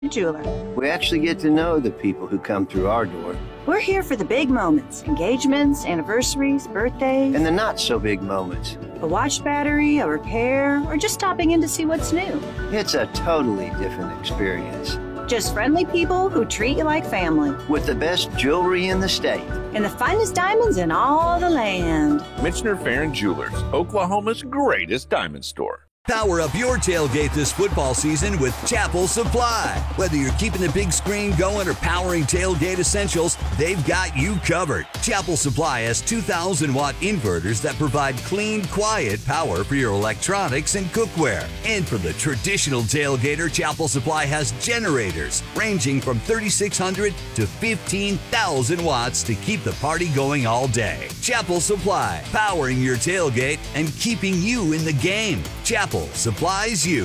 Jeweler. We actually get to know the people who come through our door. We're here for the big moments, engagements, anniversaries, birthdays. And the not-so-big moments. A watch battery, a repair, or just stopping in to see what's new. It's a totally different experience. Just friendly people who treat you like family. With the best jewelry in the state. And the finest diamonds in all the land. Michener Farron Jewelers, Oklahoma's greatest diamond store. Power up your tailgate this football season with Chapel Supply. Whether you're keeping the big screen going or powering tailgate essentials, they've got you covered. Chapel Supply has 2,000-watt inverters that provide clean, quiet power for your electronics and cookware. And for the traditional tailgater, Chapel Supply has generators ranging from 3,600 to 15,000 watts to keep the party going all day. Chapel Supply, powering your tailgate and keeping you in the game. Chapel supplies you.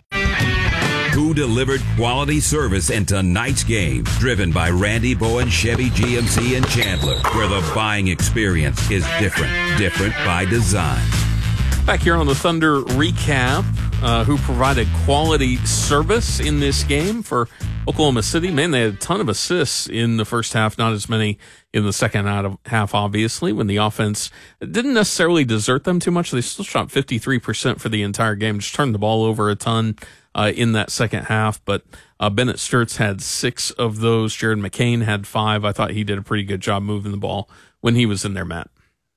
Who delivered quality service in tonight's game? Driven by Randy Bowen Chevy GMC in Chandler, where the buying experience is different by design. Back here on the Thunder recap, who provided quality service in this game for Oklahoma City. Man, they had a ton of assists in the first half, not as many in the second half, obviously, when the offense didn't necessarily desert them too much. They still shot 53% for the entire game, just turned the ball over a ton in that second half. But Bennett Sturts had 6 of those. Jared McCain had 5. I thought he did a pretty good job moving the ball when he was in there, Matt.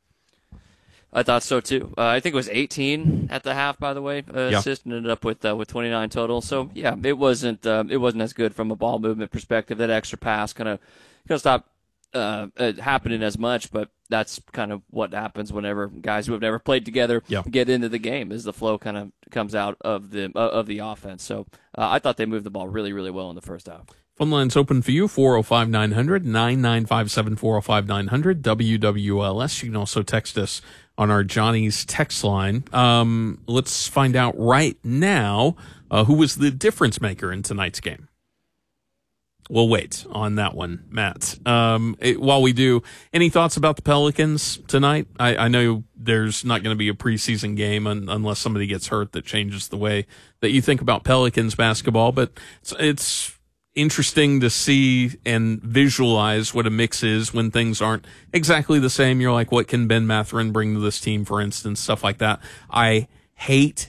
I thought so too. I think it was 18 at the half, by the way. Assist and ended up with 29 total. So yeah, it wasn't as good from a ball movement perspective. That extra pass kind of stopped happening as much, but that's kind of what happens whenever guys who have never played together get into the game, is the flow kind of comes out of the offense. So I thought they moved the ball really, really well in the first half. Phone line's open for you, 405-900, 9957, 405-900, WWLS. You can also text us on our Johnny's text line. Let's find out right now who was the difference maker in tonight's game. We'll wait on that one, Matt. While we do, any thoughts about the Pelicans tonight? I know there's not going to be a preseason game unless somebody gets hurt that changes the way that you think about Pelicans basketball, but it's interesting to see and visualize what a mix is when things aren't exactly the same. You're like, what can Ben Mathurin bring to this team, for instance, stuff like that. I hate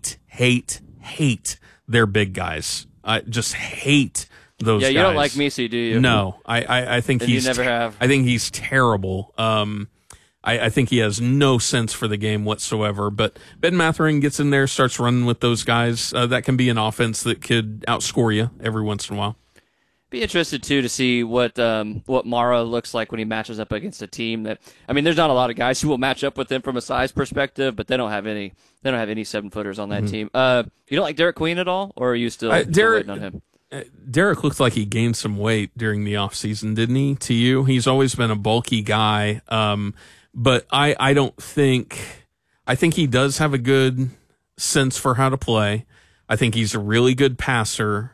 their big guys. I just hate those guys. Yeah, you don't like Messi, do you? No, I think he's you never have. I think he's terrible. I think he has no sense for the game whatsoever. But Ben Mathurin gets in there, starts running with those guys. That can be an offense that could outscore you every once in a while. Be interested too to see what Mara looks like when he matches up against a team that. I mean, there's not a lot of guys who will match up with him from a size perspective, but they don't have any 7-footers on that team. You don't like Derek Queen at all, or are you still waiting on him? Derek looks like he gained some weight during the offseason, didn't he? To you, he's always been a bulky guy. But I think he does have a good sense for how to play. I think he's a really good passer.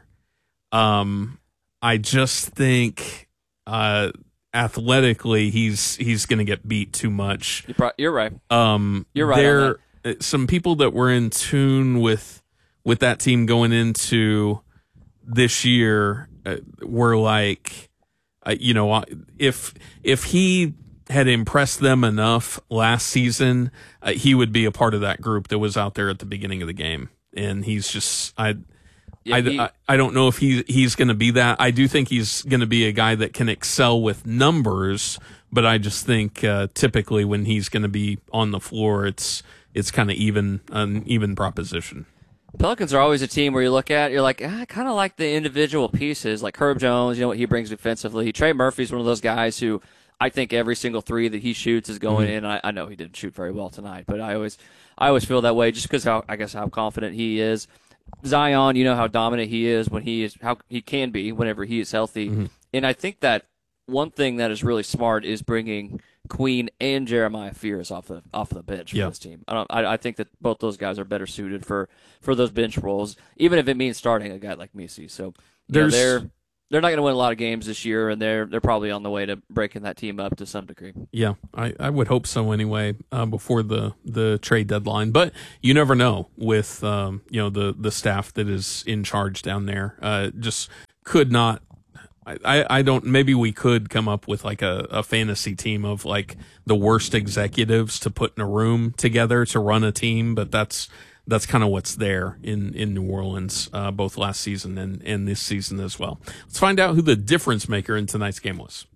I just think athletically he's going to get beat too much. You're right. You're right. There some people that were in tune with that team going into this year were like, if he had impressed them enough last season, he would be a part of that group that was out there at the beginning of the game. And he's just, I don't know if he's going to be that. I do think he's going to be a guy that can excel with numbers, but I just think typically when he's going to be on the floor, it's kind of an even proposition. Pelicans are always a team where you look at, you're like, I kind of like the individual pieces, like Herb Jones, what he brings defensively. Trey Murphy's one of those guys who I think every single three that he shoots is going in. I know he didn't shoot very well tonight, but I always feel that way just because how confident he is. Zion, how dominant he is how he can be whenever he is healthy. And I think that one thing that is really smart is bringing Queen and Jeremiah Fears off the bench for this team. I think that both those guys are better suited for those bench roles, even if it means starting a guy like Messi. So they're they're not going to win a lot of games this year, and they're probably on the way to breaking that team up to some degree. Yeah, I would hope so anyway, before the trade deadline. But you never know with the staff that is in charge down there. Just could not. I don't. Maybe we could come up with like a fantasy team of like the worst executives to put in a room together to run a team, but that's kind of what's there in New Orleans, both last season and this season as well. Let's find out who the difference maker in tonight's game was.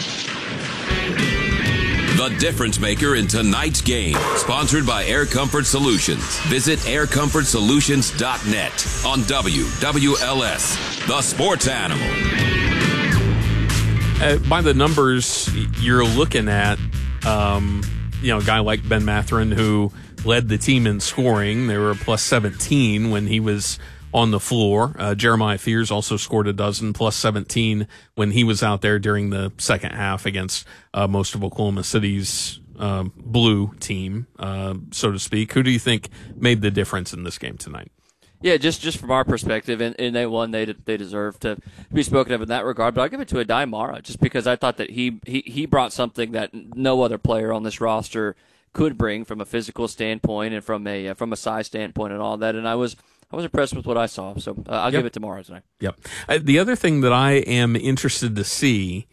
The difference maker in tonight's game, sponsored by Air Comfort Solutions. Visit aircomfortsolutions.net on WWLS, the sports animal. By the numbers you're looking at, a guy like Ben Mathurin, who led the team in scoring. They were plus 17 when he was on the floor. Jeremiah Fears also scored a dozen, plus 17 when he was out there during the second half against most of Oklahoma City's blue team, so to speak. Who do you think made the difference in this game tonight? Yeah, just from our perspective, and they won. They deserve to be spoken of in that regard. But I'll give it to Adai Mara, just because I thought that he brought something that no other player on this roster could bring from a physical standpoint and from a size standpoint and all that. And I was impressed with what I saw. So I'll give it to Mara tonight. Yep. The other thing that I am interested to see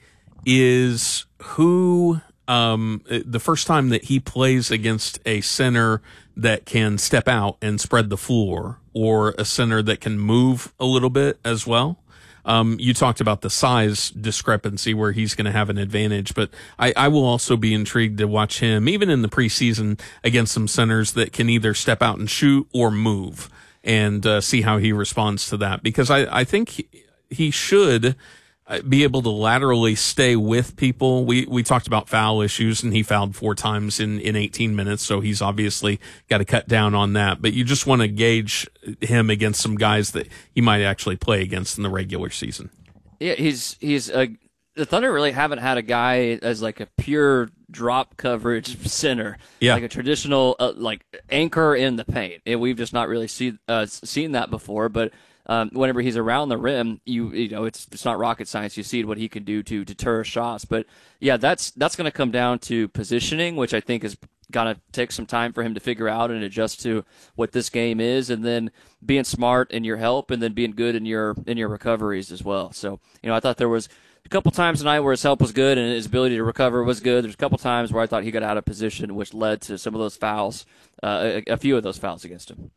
is who the first time that he plays against a center that can step out and spread the floor, or a center that can move a little bit as well. You talked about the size discrepancy where he's going to have an advantage, but I will also be intrigued to watch him, even in the preseason, against some centers that can either step out and shoot or move, and see how he responds to that. Because I think he should be able to laterally stay with people. We talked about foul issues, and he fouled 4 times in 18 minutes, so he's obviously got to cut down on that. But you just want to gauge him against some guys that he might actually play against in the regular season. Yeah, the Thunder really haven't had a guy as like a pure drop coverage center, like a traditional like anchor in the paint. And we've just not really seen that before, but whenever he's around the rim, you know it's not rocket science. You see what he can do to deter shots. But yeah, that's going to come down to positioning, which I think is going to take some time for him to figure out and adjust to what this game is, and then being smart in your help, and then being good in your recoveries as well. So I thought there was a couple times tonight where his help was good and his ability to recover was good. There's a couple times where I thought he got out of position, which led to some of those fouls, a few of those fouls against him.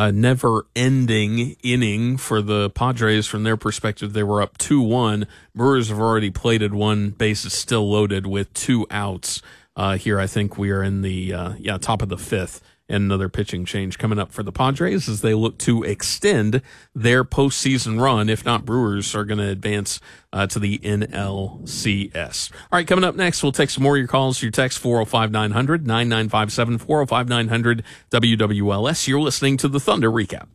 Never-ending inning for the Padres from their perspective. They were up 2-1. Brewers have already plated one, bases still loaded with 2 outs. Here I think we are in the top of the 5th. And another pitching change coming up for the Padres as they look to extend their postseason run. If not, Brewers are going to advance to the NLCS. All right, coming up next, we'll take some more of your calls, your text, 405-900, 9957, 405-900, WWLS. You're listening to the Thunder Recap.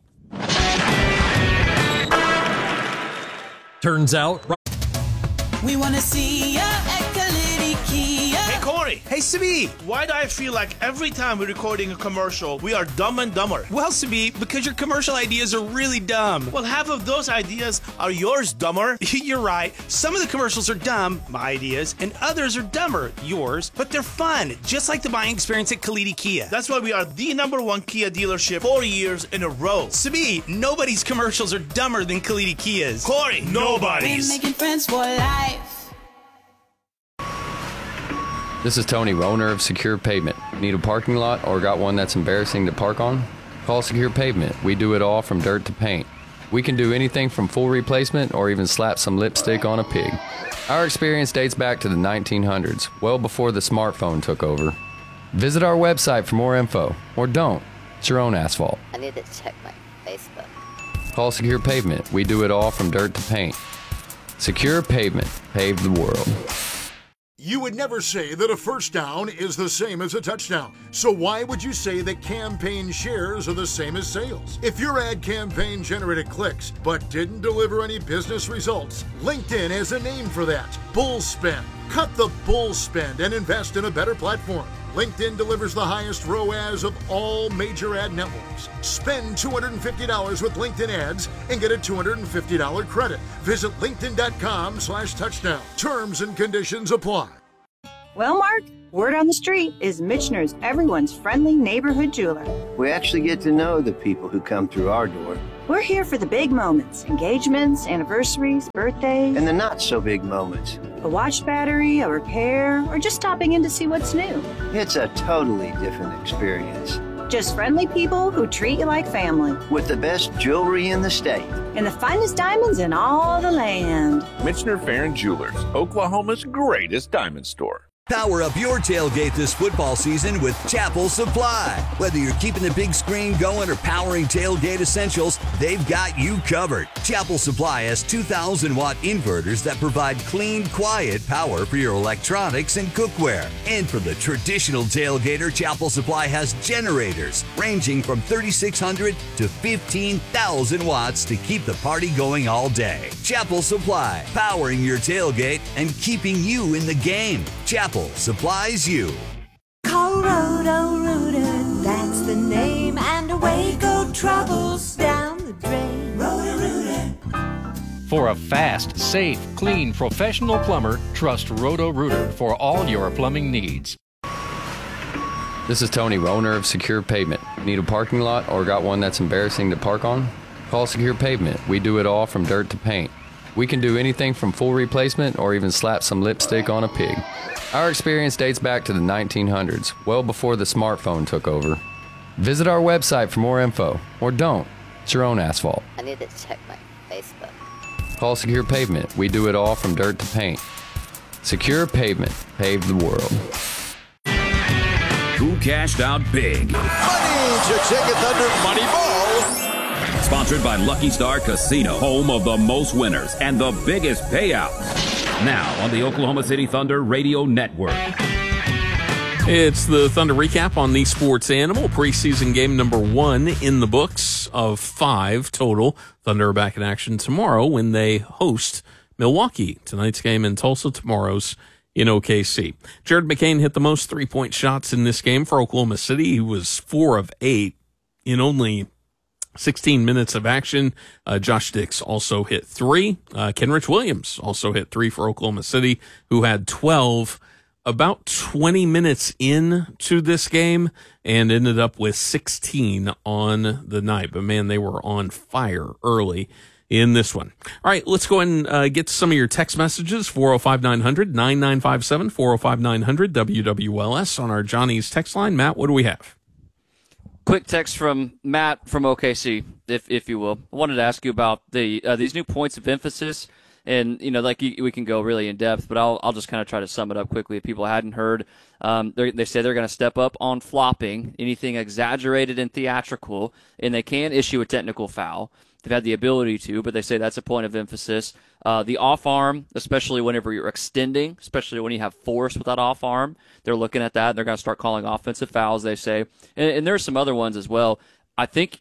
Turns out... We want to see ya at Kalidi Kia. Hey, Corey. Hey, Sabi. Why do I feel like every time we're recording a commercial, we are dumb and dumber? Well, Sabi, because your commercial ideas are really dumb. Well, half of those ideas are yours, dumber. You're right. Some of the commercials are dumb, my ideas, and others are dumber, yours, but they're fun, just like the buying experience at Kalidi Kia. That's why we are the #1 Kia dealership 4 years in a row. Sabi, nobody's commercials are dumber than Kalidi Kia's. Corey, nobody's. We're making friends for life. This is Tony, owner of Secure Pavement. Need a parking lot or got one that's embarrassing to park on? Call Secure Pavement. We do it all from dirt to paint. We can do anything from full replacement or even slap some lipstick on a pig. Our experience dates back to the 1900s, well before the smartphone took over. Visit our website for more info, or don't. It's your own asphalt. I need to check my Facebook. Call Secure Pavement. We do it all from dirt to paint. Secure Pavement. Pave the world. You would never say that a first down is the same as a touchdown. So why would you say that campaign shares are the same as sales? If your ad campaign generated clicks but didn't deliver any business results, LinkedIn has a name for that: bull spend. Cut the bull spend and invest in a better platform. LinkedIn delivers the highest ROAS of all major ad networks. Spend $250 with LinkedIn ads and get a $250 credit. Visit linkedin.com/touchdown. Terms and conditions apply. Well, Mark, word on the street is Michener's everyone's friendly neighborhood jeweler. We actually get to know the people who come through our door. We're here for the big moments, engagements, anniversaries, birthdays. And the not-so-big moments. A watch battery, a repair, or just stopping in to see what's new. It's a totally different experience. Just friendly people who treat you like family. With the best jewelry in the state. And the finest diamonds in all the land. Michener Farron Jewelers, Oklahoma's greatest diamond store. Power up your tailgate this football season with Chapel Supply. Whether you're keeping the big screen going or powering tailgate essentials, they've got you covered. Chapel Supply has 2,000-watt inverters that provide clean, quiet power for your electronics and cookware. And for the traditional tailgater, Chapel Supply has generators ranging from 3,600 to 15,000 watts to keep the party going all day. Chapel Supply, powering your tailgate and keeping you in the game. Chapel supplies you. Call Roto-Rooter, that's the name, and away go troubles down the drain. Roto-Rooter. For a fast, safe, clean, professional plumber, trust Roto-Rooter for all your plumbing needs. This is Tony, owner of Secure Pavement. Need a parking lot or got one that's embarrassing to park on? Call Secure Pavement. We do it all from dirt to paint. We can do anything from full replacement or even slap some lipstick on a pig. Our experience dates back to the 1900s, well before the smartphone took over. Visit our website for more info, or don't. It's your own asphalt. I need to check my Facebook. Call Secure Pavement. We do it all from dirt to paint. Secure Pavement. Pave the world. Who cashed out big? Money to Chicken Thunder Moneyball. Sponsored by Lucky Star Casino, home of the most winners and the biggest payouts. Now on the Oklahoma City Thunder Radio Network. It's the Thunder recap on the Sports Animal. Preseason game number 1 in the books of 5 total. Thunder are back in action tomorrow when they host Milwaukee. Tonight's game in Tulsa, tomorrow's in OKC. Jared McCain hit the most three-point shots in this game for Oklahoma City. He was 4 of 8 in only 16 minutes of action. Josh Dix also hit 3. Kenrich Williams also hit 3 for Oklahoma City, who had 12 about 20 minutes into this game and ended up with 16 on the night. But man, they were on fire early in this one. All right, let's go ahead and get to some of your text messages. 405-900-9957, 405-900-WWLS on our Johnny's text line. Matt, what do we have? Quick text from Matt from OKC, if you will. I wanted to ask you about these new points of emphasis, and we can go really in depth, but I'll just kind of try to sum it up quickly if people hadn't heard. They say they're going to step up on flopping, anything exaggerated and theatrical, and they can issue a technical foul. They've had the ability to, but they say that's a point of emphasis. The off arm, especially whenever you're extending, especially when you have force with that off arm, they're looking at that. They're going to start calling offensive fouls, they say. And there's some other ones as well. I think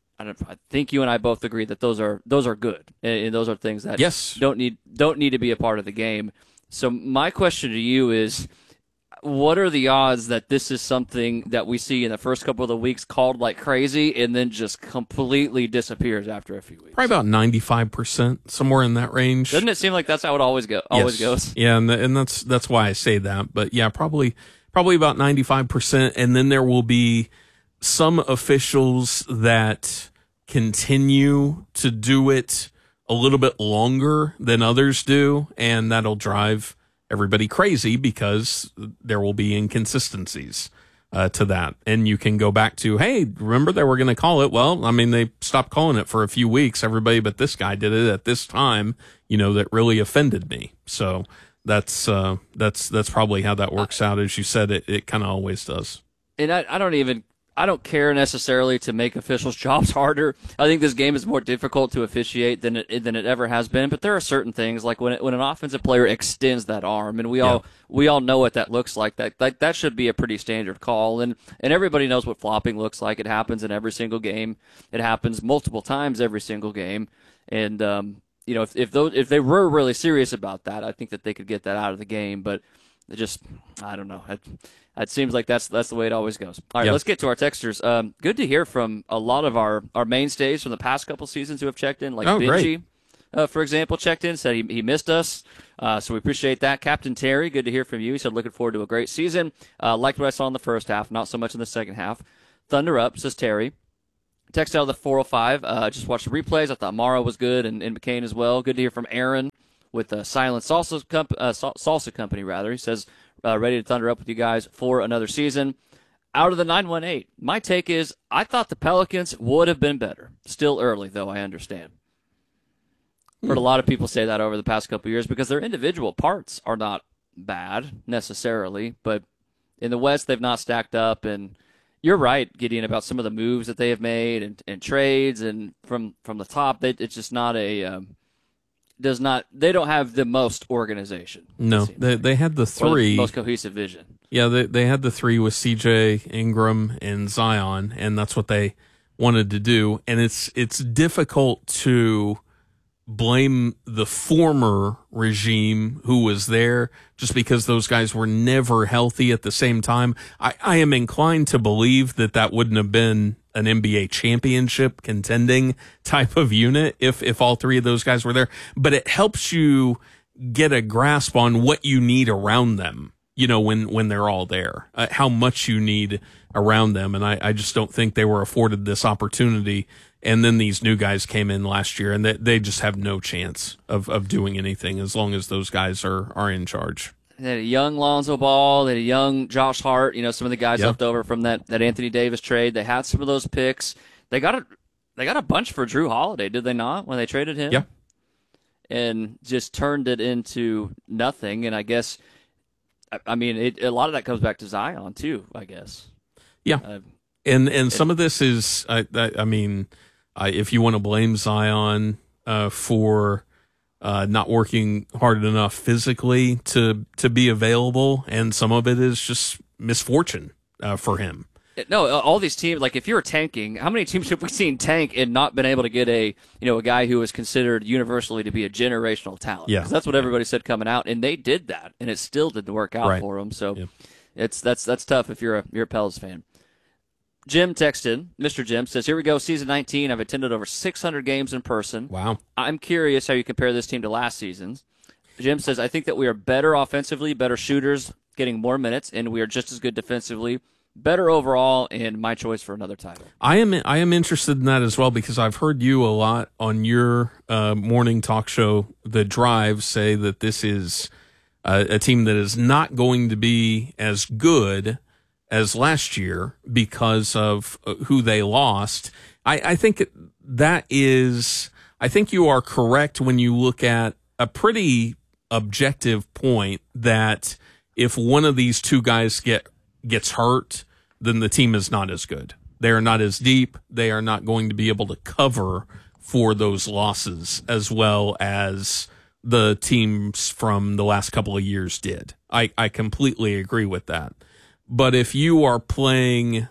you and I both agree that those are good. And those are things that don't need to be a part of the game. So my question to you is, what are the odds that this is something that we see in the first couple of the weeks called like crazy and then just completely disappears after a few weeks? Probably about 95%, somewhere in that range. Doesn't it seem like that's how it always goes? Yeah, and that's why I say that. But yeah, probably about 95%, and then there will be some officials that continue to do it a little bit longer than others do, and that'll drive everybody crazy because there will be inconsistencies to that. And you can go back to, hey, remember they were going to call it? Well, I mean, they stopped calling it for a few weeks. Everybody but this guy did it at this time, that really offended me. So that's probably how that works out. As you said, it kind of always does. And I don't care necessarily to make officials' jobs harder. I think this game is more difficult to officiate than it ever has been. But there are certain things like when an offensive player extends that arm, and we all know what that looks like. That should be a pretty standard call, and everybody knows what flopping looks like. It happens in every single game. It happens multiple times every single game. And if they were really serious about that, I think that they could get that out of the game. But I don't know. It seems like that's the way it always goes. All right, Yep. let's get to our texters. Good to hear from a lot of our mainstays from the past couple seasons who have checked in, like Benji, for example, checked in, said he missed us. So we appreciate that. Captain Terry, good to hear from you. He said looking forward to a great season. Liked what I saw in the first half, not so much in the second half. Thunder up, says Terry. Text out of the 405. Just watched the replays. I thought Morrow was good and McCain as well. Good to hear from Aaron with Silent Salsa Company, rather. He says, ready to thunder up with you guys for another season. Out of the 918, my take is I thought the Pelicans would have been better. Still early, though, I understand. Heard a lot of people say that over the past couple of years because their individual parts are not bad necessarily, but in the West they've not stacked up. And you're right, Gideon, about some of the moves that they have made and trades and from the top. It's just not a they don't have the most organization. No, they had the three. Or the most cohesive vision. Yeah, they had the three with CJ, Ingram, and Zion, and that's what they wanted to do. And it's difficult to blame the former regime who was there just because those guys were never healthy at the same time. I am inclined to believe that wouldn't have been an NBA championship contending type of unit if all three of those guys were there. But it helps you get a grasp on what you need around them, when they're all there, how much you need around them. And I just don't think they were afforded this opportunity. And then these new guys came in last year, and they just have no chance of doing anything as long as those guys are in charge. They had a young Lonzo Ball, they had a young Josh Hart, some of the guys left over from that Anthony Davis trade. They had some of those picks. They got a bunch for Drew Holiday, did they not, when they traded him? Yeah. And just turned it into nothing. And I guess, a lot of that comes back to Zion too, I guess. Yeah. And some of this is, if you want to blame Zion for not working hard enough physically to be available, and some of it is just misfortune for him. No, all these teams, like if you're tanking, how many teams have we seen tank and not been able to get a guy who is considered universally to be a generational talent? Yeah. 'Cause that's what everybody said coming out, and they did that, and it still didn't work out for them. So that's tough if you're a Pels fan. Jim texted, Mr. Jim says, here we go, season 19. I've attended over 600 games in person. Wow. I'm curious how you compare this team to last season's. Jim says, I think that we are better offensively, better shooters, getting more minutes, and we are just as good defensively, better overall, and my choice for another title. I am interested in that as well because I've heard you a lot on your morning talk show, The Drive, say that this is a team that is not going to be as good as last year because of who they lost. I think I think you are correct when you look at a pretty objective point that if one of these two guys gets hurt, then the team is not as good. They are not as deep. They are not going to be able to cover for those losses as well as the teams from the last couple of years did. I completely agree with that. But if you are playing,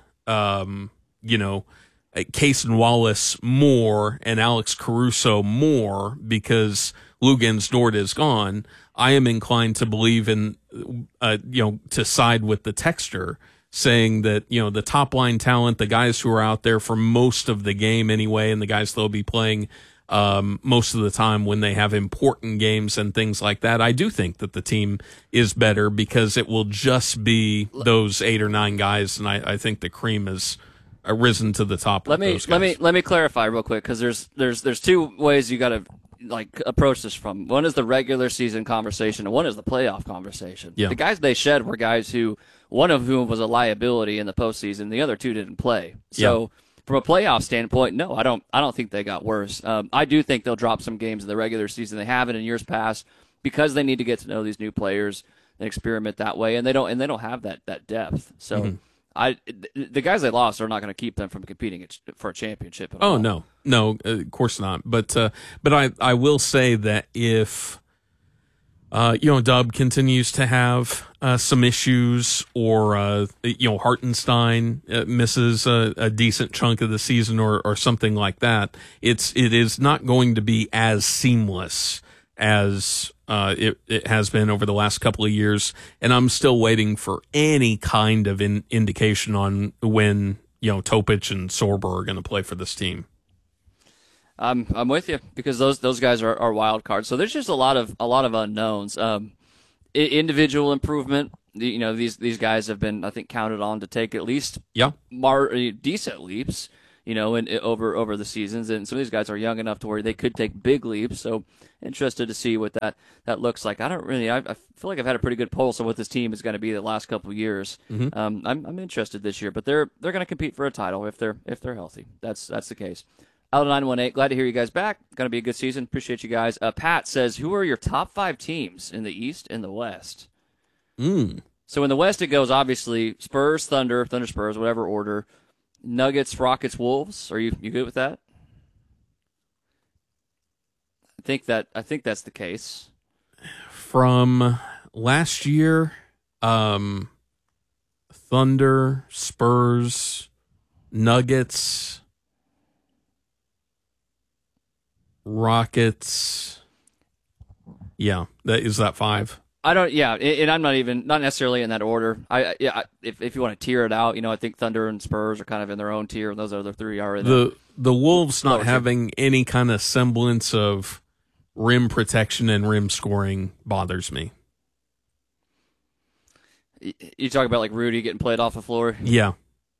Cason Wallace more and Alex Caruso more because Luguentz Dort is gone, I am inclined to believe in, to side with the texter, saying that, the top line talent, the guys who are out there for most of the game anyway, and the guys they'll be playing most of the time when they have important games and things like that, I do think that the team is better because it will just be those 8 or 9 guys, and I think the cream has risen to the top. Let me clarify real quick because there's two ways you got to approach this from. One is the regular season conversation, and one is the playoff conversation. Yeah. The guys they shed were guys who, one of whom was a liability in the postseason, the other two didn't play. So. Yeah. From a playoff standpoint, no, I don't think they got worse. I do think they'll drop some games in the regular season. They haven't in years past because they need to get to know these new players and experiment that way, and they don't have that depth. So the guys they lost are not going to keep them from competing for a championship at all. No, of course not. But I will say that if Dub continues to have some issues, or Hartenstein misses a decent chunk of the season, or something like that, it is not going to be as seamless as it has been over the last couple of years, and I'm still waiting for any kind of indication on when Topic and Sorber are going to play for this team. I'm with you because those guys are wild cards. So there's just a lot of unknowns. Individual improvement. These guys have been, I think, counted on to take at least decent leaps. Over the seasons, and some of these guys are young enough to where they could take big leaps. So interested to see what that looks like. I feel like I've had a pretty good pulse on what this team is going to be the last couple of years. Mm-hmm. I'm interested this year, but they're going to compete for a title if they're healthy. That's the case. Out of 918, glad to hear you guys back. Going to be a good season. Appreciate you guys. Pat says, who are your top 5 teams in the East and the West? So in the West, it goes obviously Spurs, Thunder, Spurs, whatever order. Nuggets, Rockets, Wolves. Are you good with that? I think that's the case. From last year, Thunder, Spurs, Nuggets, Rockets. Yeah, is that 5? I don't. Yeah, and I'm not necessarily in that order. If you want to tier it out, I think Thunder and Spurs are kind of in their own tier, and those other 3 are in the Wolves not having any kind of semblance of rim protection and rim scoring bothers me. You talk about like Rudy getting played off the floor. Yeah,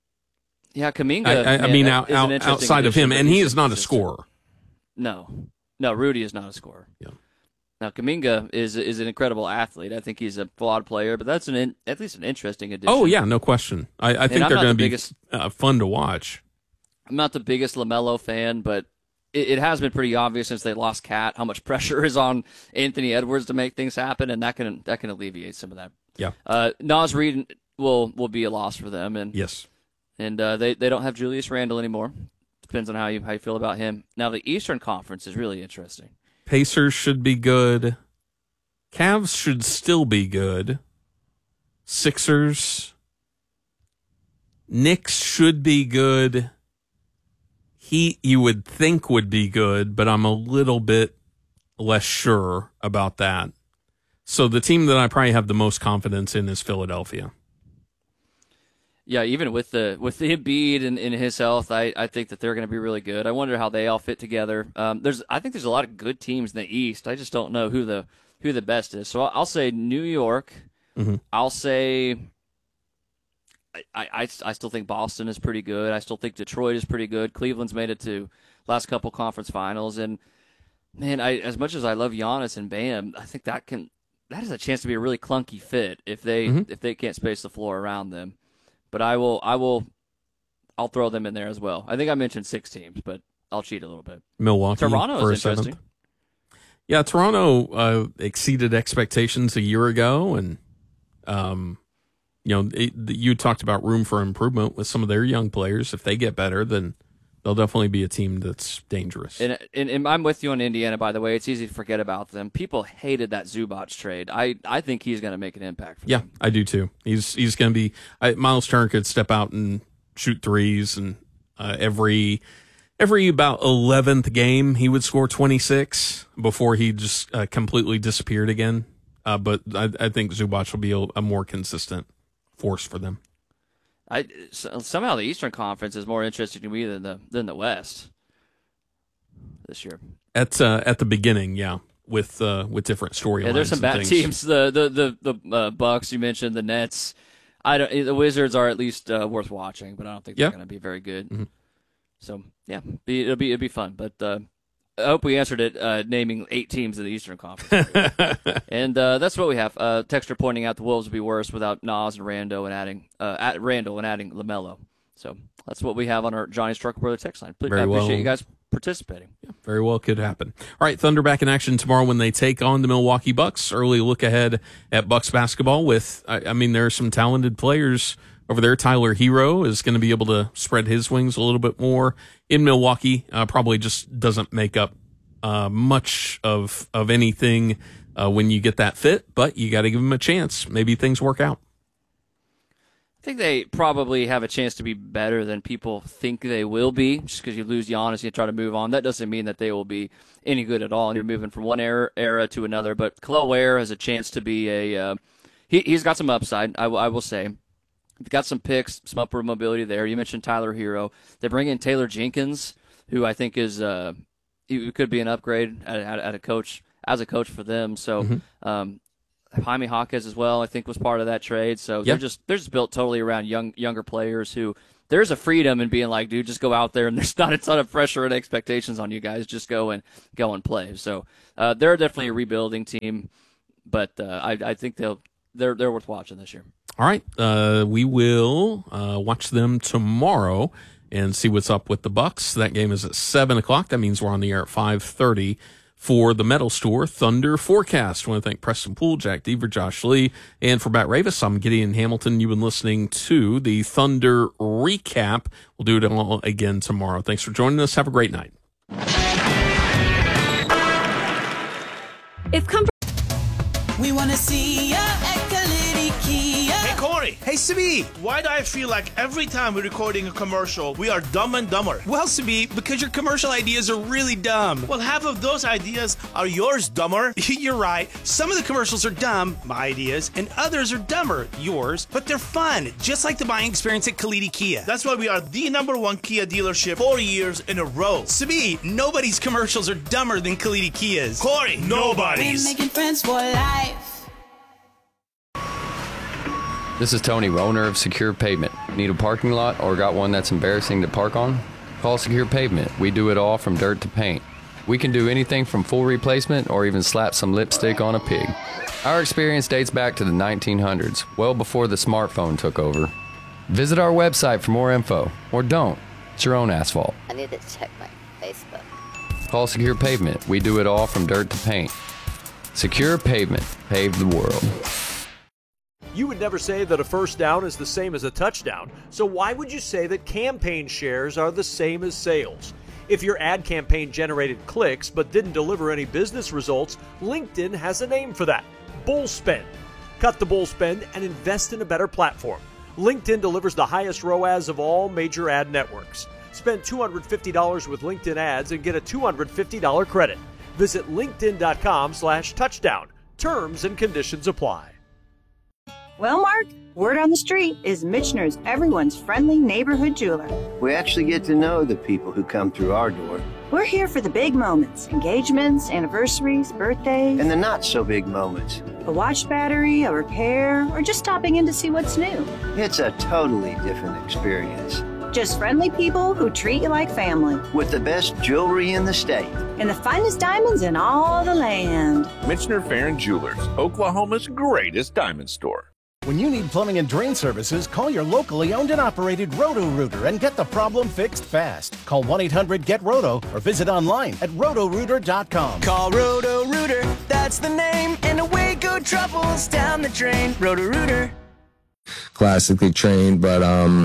Kuminga. Outside of him, and he is not a scorer. No, Rudy is not a scorer. Yeah. Now, Kuminga is an incredible athlete. I think he's a flawed player, but that's at least an interesting addition. Oh, yeah, no question. I think they're going to be fun to watch. I'm not the biggest LaMelo fan, but it has been pretty obvious since they lost Cat how much pressure is on Anthony Edwards to make things happen, and that can alleviate some of that. Yeah. Naz Reid will be a loss for them, and yes, and they don't have Julius Randle anymore. Depends on how you feel about him. Now, the Eastern Conference is really interesting. Pacers should be good. Cavs should still be good. Sixers. Knicks should be good. Heat, you would think, would be good, but I'm a little bit less sure about that. So the team that I probably have the most confidence in is Philadelphia. Yeah, even with the Embiid and his health, I think that they're going to be really good. I wonder how they all fit together. I think there's a lot of good teams in the East. I just don't know who the best is. So I'll say New York. Mm-hmm. I'll say I still think Boston is pretty good. I still think Detroit is pretty good. Cleveland's made it to last couple conference finals, and man, as much as I love Giannis and Bam, I think that has a chance to be a really clunky fit if they can't space the floor around them. But I'll throw them in there as well. I think I mentioned 6 teams, but I'll cheat a little bit. Milwaukee Toronto for is a interesting. 7th. Yeah, Toronto exceeded expectations a year ago, and you talked about room for improvement with some of their young players. If they get better, then they'll definitely be a team that's dangerous. And I'm with you on Indiana, by the way. It's easy to forget about them. People hated that Zubac trade. I think he's going to make an impact for them. I do too. He's going to be Miles Turner could step out and shoot threes, and every about 11th game he would score 26 before he just completely disappeared again. But I think Zubac will be a more consistent force for them. Somehow the Eastern Conference is more interesting to me than the West this year. At the beginning, yeah, with different storylines. Yeah, there's some bad teams. The Bucks you mentioned, the Nets. The Wizards are at least worth watching, but I don't think they're going to be very good. Mm-hmm. So yeah, it'll be fun. But I hope we answered it, naming 8 teams in the Eastern Conference. And that's what we have. Texter pointing out the Wolves would be worse without Nas and Randle and adding LaMelo. So that's what we have on our Johnny's Truck Brother text line. I appreciate you guys participating. Yeah, very well could happen. All right, Thunder back in action tomorrow when they take on the Milwaukee Bucks. Early look ahead at Bucks basketball with, there are some talented players over there. Tyler Hero is going to be able to spread his wings a little bit more in Milwaukee. Probably just doesn't make up much of anything when you get that fit, but you got to give him a chance. Maybe things work out. I think they probably have a chance to be better than people think they will be. Just because you lose Giannis, you try to move on. That doesn't mean that they will be any good at all, and you're moving from one era to another. But Kel'el Ware has a chance to be he's got some upside, I will say. He's got some picks, some upward mobility there. You mentioned Tyler Hero. They bring in Taylor Jenkins, who I think is he could be an upgrade as a coach for them. So. Jaime Jaquez as well, I think, was part of that trade. So they're just built totally around younger players who there's a freedom in being like, dude, just go out there and there's not a ton of pressure and expectations on you guys. Just go and play. So they're definitely a rebuilding team, but I think they're worth watching this year. All right, we will watch them tomorrow and see what's up with the Bucks. That game is at 7:00. That means we're on the air at 5:30. For the Metal Store Thunder Forecast. I want to thank Preston Poole, Jack Deaver, Josh Lee, and for Matt Ravis, I'm Gideon Hamilton. You've been listening to the Thunder Recap. We'll do it all again tomorrow. Thanks for joining us. Have a great night. We want to see ya at Kalidi Kia. Hey, Corey. Hey, Sabi. Why do I feel like every time we're recording a commercial, we are dumb and dumber? Well, Sabi, because your commercial ideas are really dumb. Well, half of those ideas are yours, dumber. You're right. Some of the commercials are dumb, my ideas, and others are dumber, yours, but they're fun, just like the buying experience at Kalidi Kia. That's why we are the #1 Kia dealership 4 years in a row. Sabi, nobody's commercials are dumber than Kalidi Kia's. Corey, nobody's. We're making friends for life. This is Tony, owner of Secure Pavement. Need a parking lot or got one that's embarrassing to park on? Call Secure Pavement. We do it all from dirt to paint. We can do anything from full replacement or even slap some lipstick on a pig. Our experience dates back to the 1900s, well before the smartphone took over. Visit our website for more info, or don't. It's your own asphalt. I need to check my Facebook. Call Secure Pavement. We do it all from dirt to paint. Secure Pavement. Pave the world. You would never say that a first down is the same as a touchdown, so why would you say that campaign shares are the same as sales? If your ad campaign generated clicks but didn't deliver any business results, LinkedIn has a name for that: bull spend. Cut the bull spend and invest in a better platform. LinkedIn delivers the highest ROAS of all major ad networks. Spend $250 with LinkedIn ads and get a $250 credit. Visit linkedin.com/touchdown. Terms and conditions apply. Well, Mark, word on the street is Michener's everyone's friendly neighborhood jeweler. We actually get to know the people who come through our door. We're here for the big moments, engagements, anniversaries, birthdays. And the not so big moments. A watch battery, a repair, or just stopping in to see what's new. It's a totally different experience. Just friendly people who treat you like family. With the best jewelry in the state. And the finest diamonds in all the land. Michener Farron Jewelers, Oklahoma's greatest diamond store. When you need plumbing and drain services, call your locally owned and operated Roto-Rooter and get the problem fixed fast. Call 1-800-GET-ROTO or visit online at rotorooter.com. Call Roto-Rooter, that's the name, and away go troubles down the drain. Roto-Rooter. Classically trained, but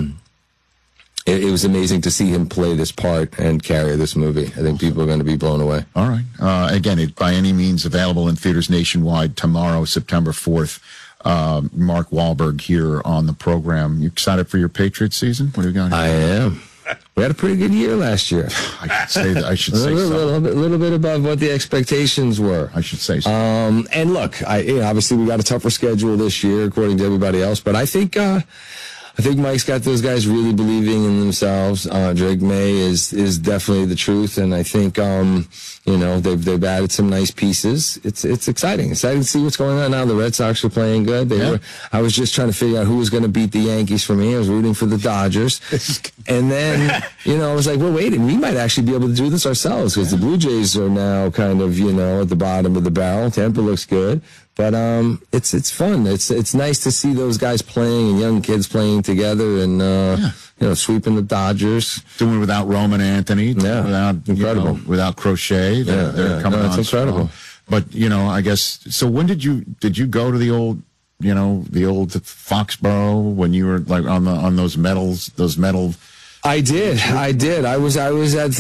it was amazing to see him play this part and carry this movie. I think people are going to be blown away. All right. Again, it by any means available in theaters nationwide tomorrow, September 4th. Mark Wahlberg here on the program. You excited for your Patriots season? What do we got here? I am. We had a pretty good year last year. I should say a little bit above what the expectations were. I should say so. And look, obviously we got a tougher schedule this year, according to everybody else. But I think Mike's got those guys really believing in themselves. Drake May is definitely the truth, and I think they've added some nice pieces. It's exciting. Exciting to see what's going on now. The Red Sox are playing good. I was just trying to figure out who was going to beat the Yankees for me. I was rooting for the Dodgers, and then I was like, well, wait, we might actually be able to do this ourselves because the Blue Jays are now kind of at the bottom of the barrel. Tampa looks good. But it's fun. It's nice to see those guys playing and young kids playing together and sweeping the Dodgers. Doing without Roman Anthony. Yeah, without incredible. Without Crochet. They're coming on. It's incredible. But I guess so. When did you go to the old Foxborough when you were like on those metal I did. I was at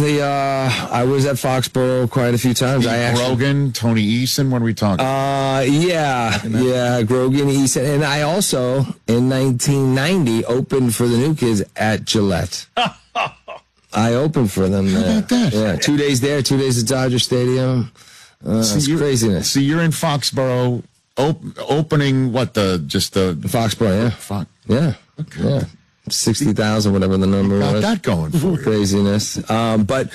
Foxborough quite a few times. Grogan, Tony Eason. What are we talking? Yeah, Grogan, Eason, and I also in 1990 opened for the New Kids at Gillette. I opened for them. How about that? Yeah, 2 days there, 2 days at Dodger Stadium. It's craziness. So you're in Foxborough, opening the Foxborough? Yeah. Okay. Yeah. 60,000, whatever the number was. Got that going for you. Craziness. But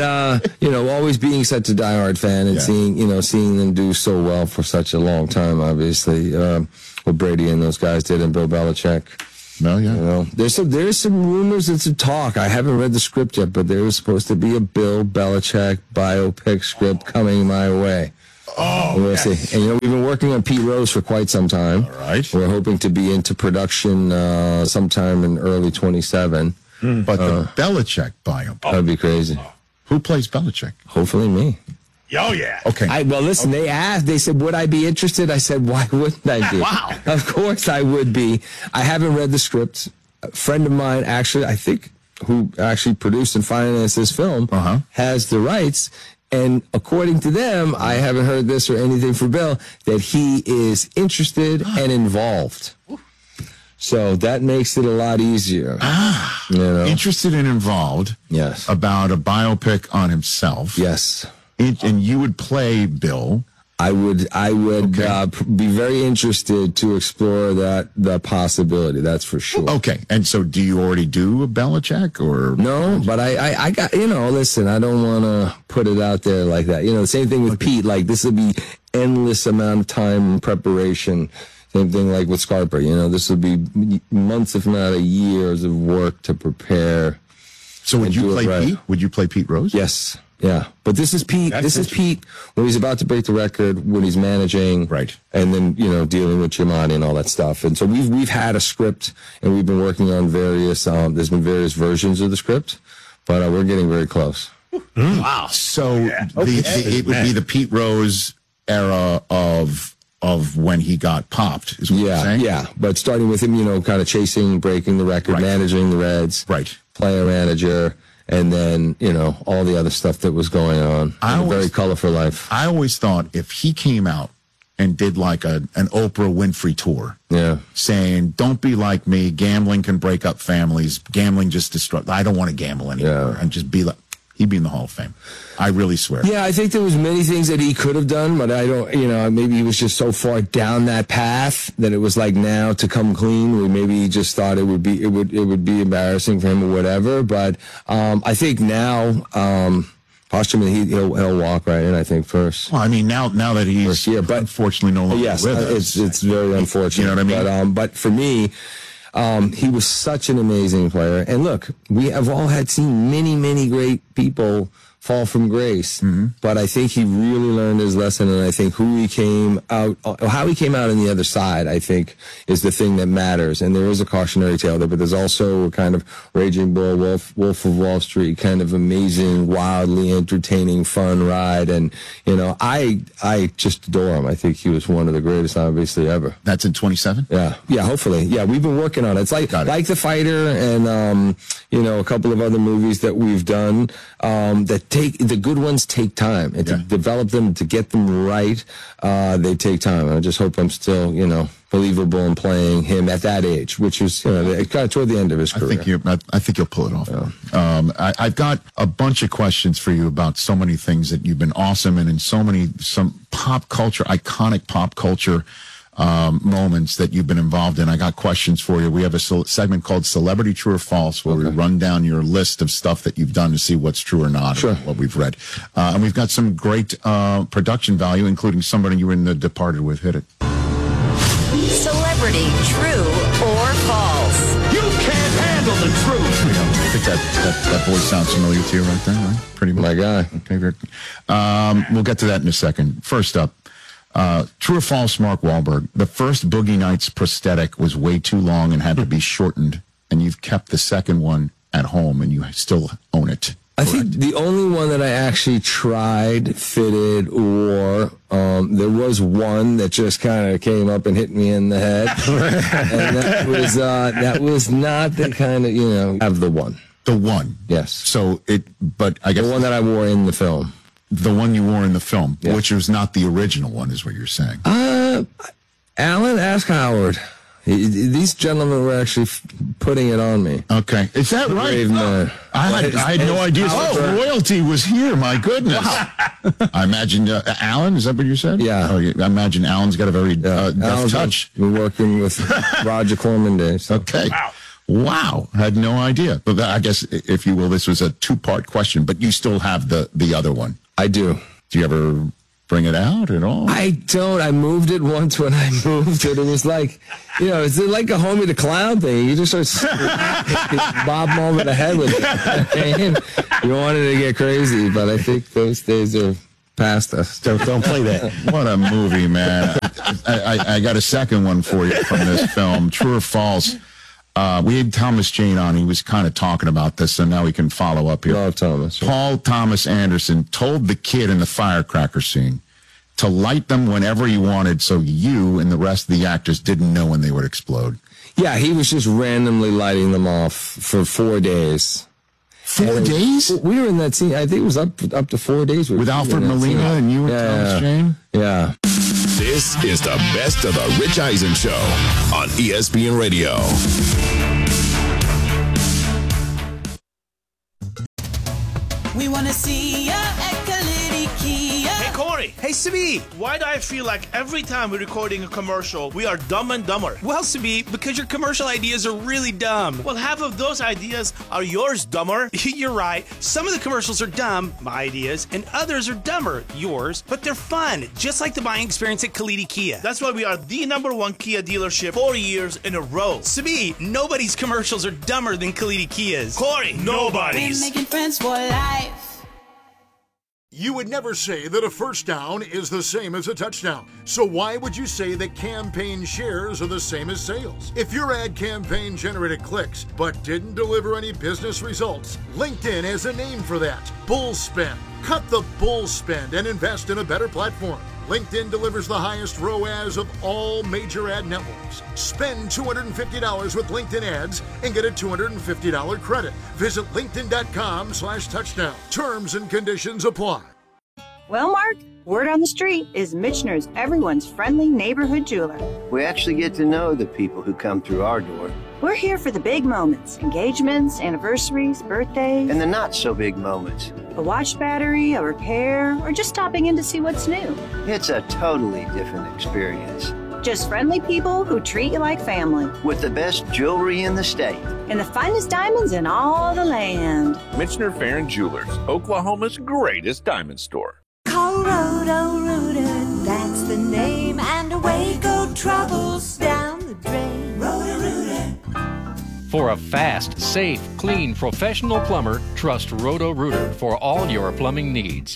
always being such a diehard fan and seeing them do so well for such a long time, obviously, what Brady and those guys did, and Bill Belichick. Well, yeah. There's some rumors and some talk. I haven't read the script yet, but there was supposed to be a Bill Belichick biopic script coming my way. Oh, we'll see. And we've been working on Pete Rose for quite some time. All right. We're hoping to be into production sometime in early 27. But the Belichick biopic. That'd be crazy. Who plays Belichick? Hopefully me. Oh, yeah. Okay. Listen, they said, would I be interested? I said, why wouldn't I be? Wow. Of course I would be. I haven't read the script. A friend of mine, actually, I think, who actually produced and financed this film, has the rights. And according to them, I haven't heard this or anything from Bill, that he is interested and involved. So that makes it a lot easier. Interested and involved. Yes. About a biopic on himself. Yes. And you would play Bill. I would be very interested to explore the possibility. That's for sure. Okay. And so do you already do a Belichick or? No, but I got, listen, I don't want to put it out there like that. The same thing with Pete, like this will be endless amount of time and preparation. Same thing like with Scarpa, this will be months, if not years of work to prepare. So would you play Pete? Would you play Pete Rose? Yes. Yeah, but this is Pete. This is Pete when he's about to break the record, when he's managing, right? And then dealing with Giamatti and all that stuff. And so we've had a script, and we've been working on various. There's been various versions of the script, but we're getting very close. Wow! So it would be the Pete Rose era of when he got popped. Is what you're saying? Yeah. But starting with him, kind of chasing, breaking the record, managing the Reds, right? Player manager. And then, all the other stuff that was going on. A very colorful life. I always thought if he came out and did like an Oprah Winfrey tour, saying, don't be like me, gambling can break up families, gambling just destroys, I don't want to gamble anymore, and just be like, he'd be in the Hall of Fame. I really swear. Yeah, I think there was many things that he could have done, but I don't, maybe he was just so far down that path that it was like now to come clean, where maybe he just thought it would be embarrassing for him or whatever. But I think now, posthumously, he'll walk right in, I think, first. Well, I mean, now that he's unfortunately no longer with us. It's very unfortunate. You know what I mean? But for me, he was such an amazing player. And look, we have all seen many, many great people fall from grace. But I think he really learned his lesson, and I think how he came out on the other side, I think, is the thing that matters. And there is a cautionary tale there, but there's also a kind of Raging Bull, Wolf of Wall Street, kind of amazing, wildly entertaining, fun ride. And, I just adore him. I think he was one of the greatest, obviously, ever. That's in 27? Yeah, hopefully. Yeah, we've been working on it. It's like The Fighter and, a couple of other movies that we've done that the good ones take time, and to develop them, to get them right, they take time. I just hope I'm still, believable in playing him at that age, which is, kind of toward the end of his career. I think you'll pull it off. Yeah. I've got a bunch of questions for you about so many things that you've been awesome in some pop culture, iconic pop culture moments that you've been involved in. I got questions for you. We have a segment called Celebrity True or False, where we run down your list of stuff that you've done to see what's true or not, or what we've read. And we've got some great production value, including somebody you were in The Departed with. Hit it. Celebrity True or False? You can't handle the truth. I think that voice sounds familiar to you right there, right? Pretty much. My guy. Okay, very good. We'll get to that in a second. First up, true or false, Mark Wahlberg? The first Boogie Nights prosthetic was way too long and had to be shortened, and you've kept the second one at home, and you still own it. I think the only one that I actually tried, fitted, wore, there was one that just kind of came up and hit me in the head. And that was not the kind of, have the one. The one. Yes. So but I guess the one that I wore in the film. The one you wore in the film, Yeah. which was not the original one, is what you're saying. Alan, ask Howard. These gentlemen were actually putting it on me. Okay. Is that right? I had no idea. Oh, royalty was here. My goodness. Wow. I imagine, Alan, is that what you said? Yeah. Oh, I imagine Alan's got a very deft touch. We're working with Roger Corman days. So. Okay. Wow. Had no idea. But I guess, if you will, this was a two-part question, but you still have the other one. I do. Do you ever bring it out at all? I don't. I moved it once when I moved it. It was like, it's like a Homie the Clown thing. You just start Bob him over the head with it. You wanted to get crazy, but I think those days are past us. Don't play that. What a movie, man. I got a second one for you from this film, True or False. We had Thomas Jane on. He was kind of talking about this, so now we can follow up here. Love Thomas. Paul Thomas Anderson told the kid in the firecracker scene to light them whenever he wanted, so you and the rest of the actors didn't know when they would explode. Yeah, he was just randomly lighting them off for 4 days. 4 days? We were in that scene. I think it was up to 4 days. With Alfred Molina and you and Thomas Jane? Yeah. This is the best of the Rich Eisen Show on ESPN Radio. We want to see ya at Kalidi Kia. Hey, Corey. Hey, Sabi. Why do I feel like every time we're recording a commercial, we are dumb and dumber? Well, Sabi, because your commercial ideas are really dumb. Well, half of those ideas are yours, dumber. You're right. Some of the commercials are dumb, my ideas, and others are dumber, yours, but they're fun, just like the buying experience at Kalidi Kia. That's why we are the #1 Kia dealership 4 years in a row. Sabi, nobody's commercials are dumber than Kalidi Kia's. Corey, nobody's. We're making friends for life. You would never say that a first down is the same as a touchdown. So why would you say that campaign shares are the same as sales? If your ad campaign generated clicks but didn't deliver any business results, LinkedIn has a name for that: bull spend. Cut the bull spend and invest in a better platform. LinkedIn delivers the highest ROAS of all major ad networks. Spend $250 with LinkedIn ads and get a $250 credit. Visit linkedin.com/touchdown. Terms and conditions apply. Well, Mark, word on the street is Michener's everyone's friendly neighborhood jeweler. We actually get to know the people who come through our door. We're here for the big moments, engagements, anniversaries, birthdays. And the not so big moments. A watch battery, a repair, or just stopping in to see what's new. It's a totally different experience. Just friendly people who treat you like family. With the best jewelry in the state. And the finest diamonds in all the land. Michener Farron Jewelers, Oklahoma's greatest diamond store. Call Roto-Rooter, that's the name, and away go troubles down the drain. Roto-Rooter. For a fast, safe, clean, professional plumber, trust Roto-Rooter for all your plumbing needs.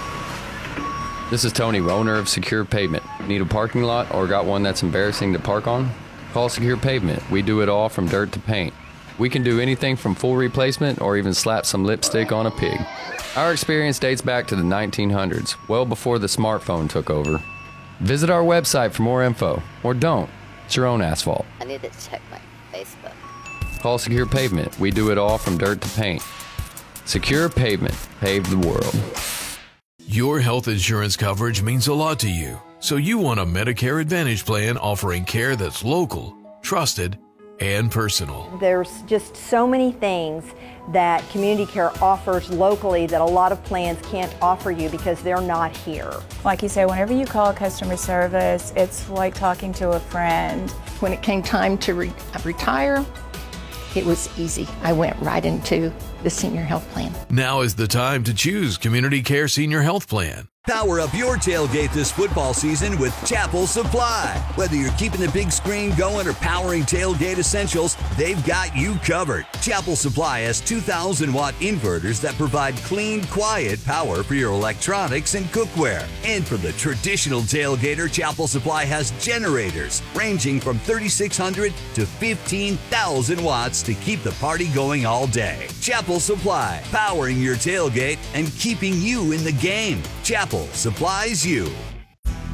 This is Tony, owner of Secure Pavement. Need a parking lot or got one that's embarrassing to park on? Call Secure Pavement. We do it all from dirt to paint. We can do anything from full replacement or even slap some lipstick on a pig. Our experience dates back to the 1900s, well before the smartphone took over. Visit our website for more info, or don't. It's your own asphalt. I need to check my Facebook. Call Secure Pavement. We do it all from dirt to paint. Secure Pavement. Pave the world. Your health insurance coverage means a lot to you, so you want a Medicare Advantage plan offering care that's local, trusted, and personal. There's just so many things that Community Care offers locally that a lot of plans can't offer you because they're not here. Like you say, whenever you call customer service, it's like talking to a friend. When it came time to retire, it was easy. I went right into the senior health plan. Now is the time to choose Community Care Senior Health Plan. Power up your tailgate this football season with Chapel Supply. Whether you're keeping the big screen going or powering tailgate essentials, they've got you covered. Chapel Supply has 2,000-watt inverters that provide clean, quiet power for your electronics and cookware. And for the traditional tailgater, Chapel Supply has generators ranging from 3,600 to 15,000 watts to keep the party going all day. Chapel Supply, powering your tailgate and keeping you in the game. Chapel supplies you.